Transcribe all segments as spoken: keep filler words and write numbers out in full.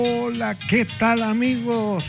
Hola, ¿qué tal amigos?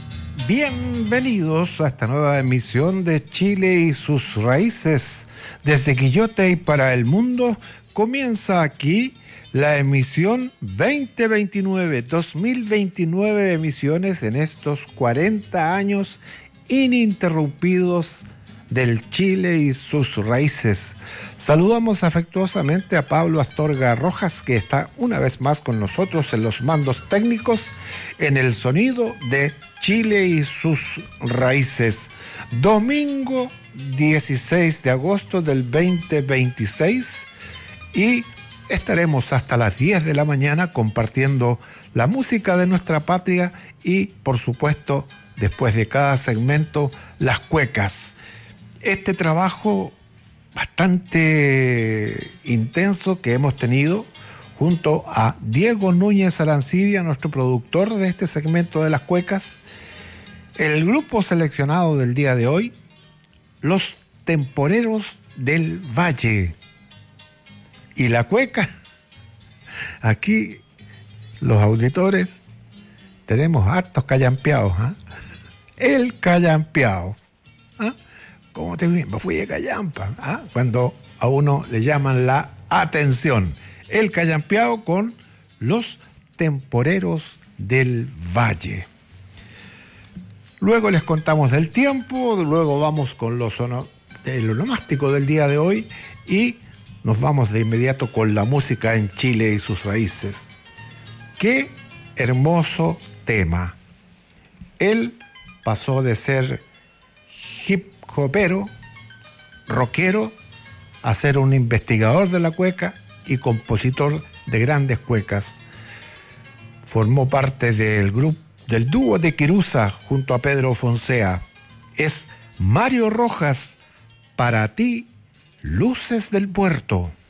Bienvenidos a esta nueva emisión de Chile y sus raíces. Desde Quillota y para el mundo comienza aquí la emisión veinte veintinueve, dos mil veintinueve emisiones en estos cuarenta años ininterrumpidos del Chile y sus raíces. Saludamos afectuosamente a Pablo Astorga Rojas, que está una vez más con nosotros en los mandos técnicos en el sonido de Chile y sus raíces. Domingo dieciséis de agosto del veinte veintiséis, y estaremos hasta las diez de la mañana compartiendo la música de nuestra patria y, por supuesto, después de cada segmento, las cuecas. Este trabajo bastante intenso que hemos tenido junto a Diego Núñez Arancibia, nuestro productor de este segmento de las cuecas. El grupo seleccionado del día de hoy, Los Temporeros del Valle. Y la cueca, aquí los auditores tenemos hartos callampeados, ¿eh? El callampeado, ¿eh? ¿Cómo te me fui de callampa? ¿Ah? Cuando a uno le llaman la atención. El callampeado con Los Temporeros del Valle. Luego les contamos del tiempo, luego vamos con los ono, el onomástico del día de hoy y nos vamos de inmediato con la música en Chile y sus raíces. ¡Qué hermoso tema! Él pasó de ser hip hopero, rockero, a ser un investigador de la cueca y compositor de grandes cuecas. Formó parte del grupo, del dúo de Quirusa junto a Pedro Fonsea. Es Mario Rojas, para ti, Luces del Puerto.